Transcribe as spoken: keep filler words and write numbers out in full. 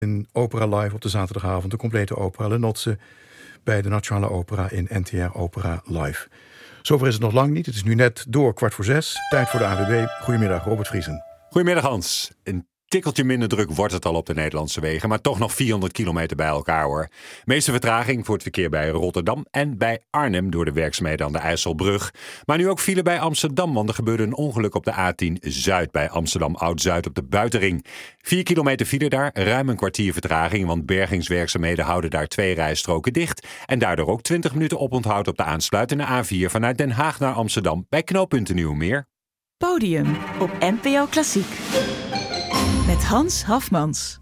in Opera Live op de zaterdagavond. De complete opera Le Nozze bij de Nationale Opera in N T R Opera Live. Zover is het nog lang niet. Het is nu net door kwart voor zes. Tijd voor de A W B. Goedemiddag, Robert Vriesen. Goedemiddag Hans. Een tikkeltje minder druk wordt het al op de Nederlandse wegen, maar toch nog vierhonderd kilometer bij elkaar hoor. Meeste vertraging voor het verkeer bij Rotterdam en bij Arnhem door de werkzaamheden aan de IJsselbrug. Maar nu ook file bij Amsterdam, want er gebeurde een ongeluk op de A tien Zuid bij Amsterdam Oud-Zuid op de Buitenring. Vier kilometer file daar, ruim een kwartier vertraging, want bergingswerkzaamheden houden daar twee rijstroken dicht. En daardoor ook twintig minuten oponthoud op de aansluitende A vier vanuit Den Haag naar Amsterdam bij knooppunt Nieuwmeer. Podium op N P O Klassiek. Met Hans Hafmans.